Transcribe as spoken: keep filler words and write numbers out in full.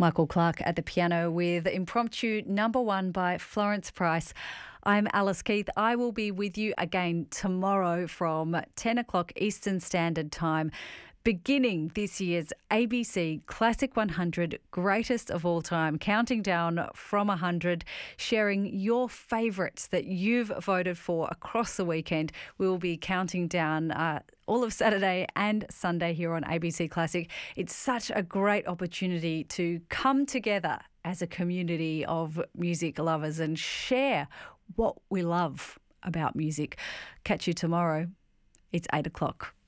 Michael Clark at the piano with Impromptu Number One by Florence Price. I'm Alice Keith. I will be with you again tomorrow from ten o'clock Eastern Standard Time, beginning this year's A B C Classic one hundred Greatest of All Time, counting down from one hundred, sharing your favourites that you've voted for across the weekend. We will be counting down uh, all of Saturday and Sunday here on A B C Classic. It's such a great opportunity to come together as a community of music lovers and share what we love about music. Catch you tomorrow. It's eight o'clock.